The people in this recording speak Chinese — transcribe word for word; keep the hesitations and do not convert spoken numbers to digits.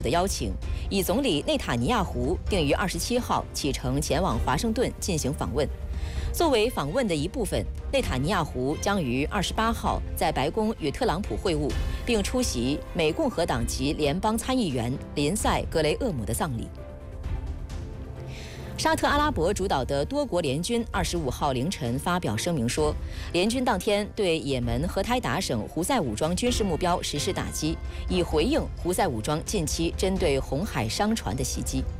的邀请，以总理内塔尼亚胡定于二十七号启程前往华盛顿进行访问。作为访问的一部分，内塔尼亚胡将于二十八号在白宫与特朗普会晤，并出席美共和党籍联邦参议员林赛·格雷厄姆的葬礼。 沙特阿拉伯主导的多国联军二十五号凌晨发表声明说，联军当天对也门荷台达省胡塞武装军事目标实施打击，以回应胡塞武装近期针对红海商船的袭击。